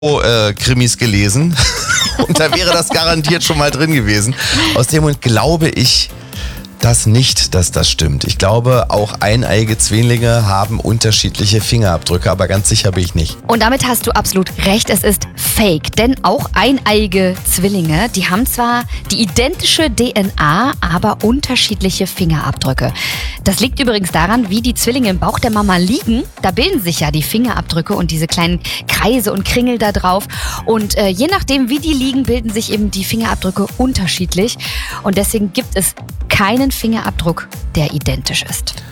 Krimis gelesen und da wäre das garantiert schon mal drin gewesen. Aus dem Grund glaube ich das nicht, dass das stimmt. Ich glaube, auch eineige Zwillinge haben unterschiedliche Fingerabdrücke, aber ganz sicher bin ich nicht. Und damit hast du absolut recht, es ist fake. Denn auch eineige Zwillinge, die haben zwar die identische DNA, aber unterschiedliche Fingerabdrücke. Das liegt übrigens daran, wie die Zwillinge im Bauch der Mama liegen. Da bilden sich ja die Fingerabdrücke und diese kleinen Kreise und Kringel da drauf. Und je nachdem, wie die liegen, bilden sich eben die Fingerabdrücke unterschiedlich. Und deswegen gibt es keinen Fingerabdruck, der identisch ist.